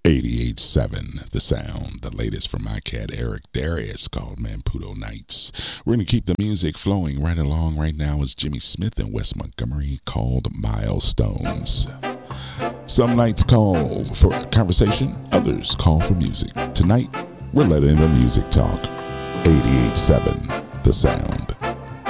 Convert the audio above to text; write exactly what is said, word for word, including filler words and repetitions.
eighty-eight seven The Sound, the latest from my cat Eric Darius called Mamputo Nights. We're going to keep the music flowing right along. Right now is Jimmy Smith and Wes Montgomery called Milestones. Some nights call for conversation, others call for music. Tonight, we're letting the music talk. eighty-eight seven The Sound.